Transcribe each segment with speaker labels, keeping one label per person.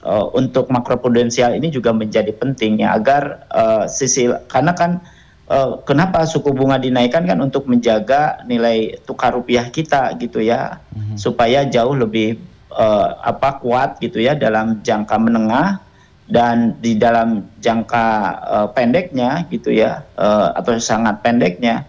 Speaker 1: untuk makroprudensial ini juga menjadi penting ya, agar karena kan kenapa suku bunga dinaikkan kan untuk menjaga nilai tukar rupiah kita gitu ya, supaya jauh lebih kuat gitu ya dalam jangka menengah dan di dalam jangka pendeknya gitu ya, atau sangat pendeknya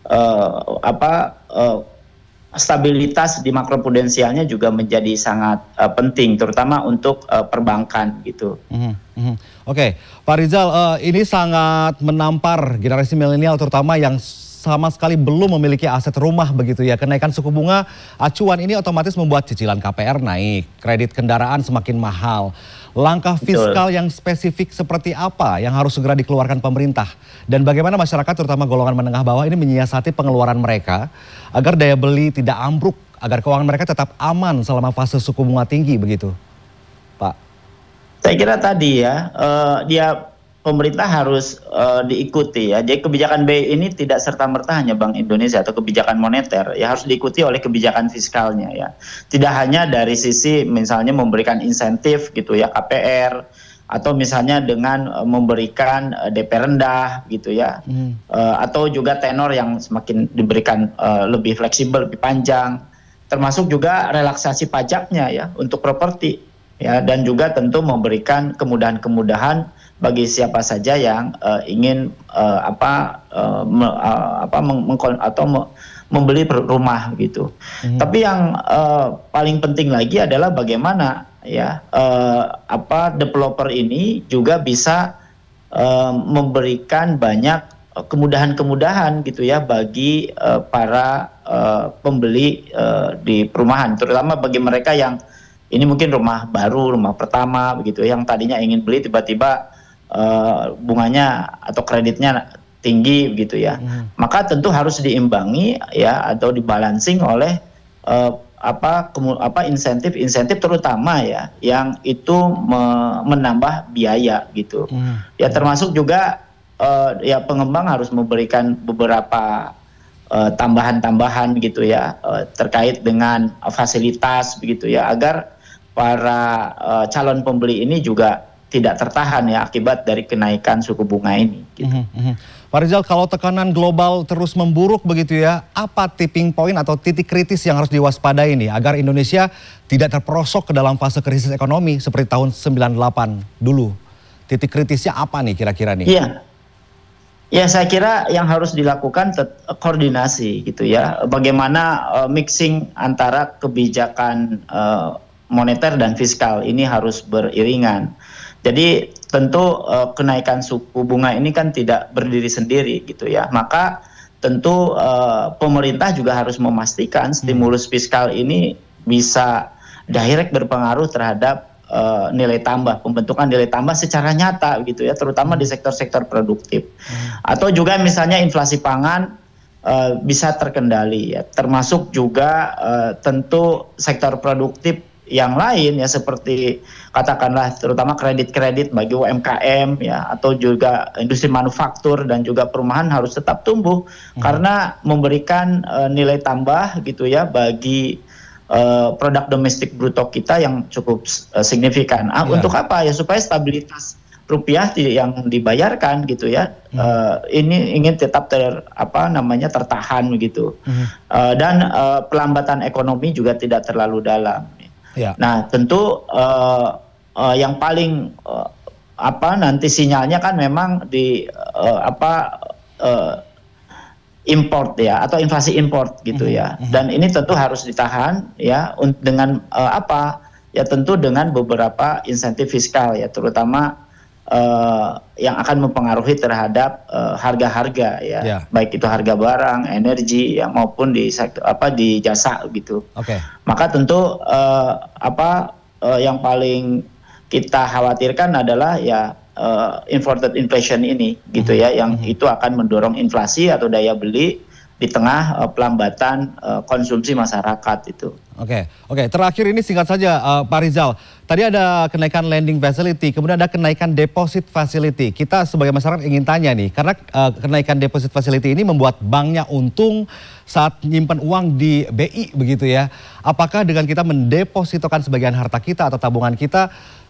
Speaker 1: stabilitas di makroprudensialnya juga menjadi sangat penting, terutama untuk perbankan gitu.
Speaker 2: Oke, Pak Rizal, ini sangat menampar generasi milenial terutama yang sama sekali belum memiliki aset rumah begitu ya. Kenaikan suku bunga acuan ini otomatis membuat cicilan KPR naik, kredit kendaraan semakin mahal. Langkah fiskal yang spesifik seperti apa yang harus segera dikeluarkan pemerintah? Dan bagaimana masyarakat terutama golongan menengah bawah ini menyiasati pengeluaran mereka agar daya beli tidak ambruk, agar keuangan mereka tetap aman selama fase suku bunga tinggi begitu, Pak?
Speaker 1: Saya kira tadi ya, pemerintah harus diikuti ya. Jadi kebijakan BI ini tidak serta-merta hanya Bank Indonesia atau kebijakan moneter, ya harus diikuti oleh kebijakan fiskalnya ya. Tidak hanya dari sisi misalnya memberikan insentif gitu ya KPR, atau misalnya dengan memberikan DP rendah gitu ya, atau juga tenor yang semakin diberikan lebih fleksibel, lebih panjang, termasuk juga relaksasi pajaknya ya untuk properti ya, dan juga tentu memberikan kemudahan-kemudahan bagi siapa saja yang ingin membeli rumah gitu. Tapi yang paling penting lagi adalah bagaimana ya developer ini juga bisa memberikan banyak kemudahan-kemudahan gitu ya bagi para pembeli di perumahan, terutama bagi mereka yang ini mungkin rumah baru, rumah pertama begitu, yang tadinya ingin beli tiba-tiba bunganya atau kreditnya tinggi gitu ya. Maka tentu harus diimbangi ya atau dibalancing oleh insentif terutama ya yang itu menambah biaya gitu. Ya termasuk juga ya pengembang harus memberikan beberapa tambahan-tambahan gitu ya terkait dengan fasilitas begitu ya, agar para calon pembeli ini juga tidak tertahan ya akibat dari kenaikan suku bunga ini. Gitu.
Speaker 2: Pak Rizal, kalau tekanan global terus memburuk begitu ya, apa tipping point atau titik kritis yang harus diwaspadai nih agar Indonesia tidak terperosok ke dalam fase krisis ekonomi seperti tahun 98 dulu? Titik kritisnya apa nih kira-kira nih?
Speaker 1: Iya. Ya saya kira yang harus dilakukan koordinasi gitu ya. Bagaimana mixing antara kebijakan moneter dan fiskal ini harus beriringan. Jadi tentu kenaikan suku bunga ini kan tidak berdiri sendiri gitu ya. Maka tentu pemerintah juga harus memastikan stimulus fiskal ini bisa direct berpengaruh terhadap nilai tambah, pembentukan nilai tambah secara nyata gitu ya, terutama di sektor-sektor produktif. Atau juga misalnya inflasi pangan bisa terkendali ya, termasuk juga tentu sektor produktif yang lain ya, seperti katakanlah terutama kredit-kredit bagi UMKM ya, atau juga industri manufaktur dan juga perumahan harus tetap tumbuh karena memberikan nilai tambah gitu ya bagi produk domestik bruto kita yang cukup signifikan. Untuk apa ya? Supaya stabilitas rupiah yang dibayarkan gitu ya, ini ingin tetap tertahan begitu, dan pelambatan ekonomi juga tidak terlalu dalam. Nah tentu yang paling nanti sinyalnya kan memang di import ya, atau inflasi import gitu ya, dan ini tentu harus ditahan ya dengan ya tentu dengan beberapa insentif fiskal ya, terutama yang akan mempengaruhi terhadap harga-harga ya, baik itu harga barang, energi ya, maupun di sektor di jasa gitu. Maka tentu yang paling kita khawatirkan adalah ya imported inflation ini gitu ya, yang itu akan mendorong inflasi atau daya beli di tengah pelambatan konsumsi masyarakat itu.
Speaker 2: Oke. Terakhir ini singkat saja Pak Rizal. Tadi ada kenaikan lending facility, kemudian ada kenaikan deposit facility. Kita sebagai masyarakat ingin tanya nih, karena kenaikan deposit facility ini membuat banknya untung saat menyimpan uang di BI begitu ya. Apakah dengan kita mendepositokan sebagian harta kita atau tabungan kita,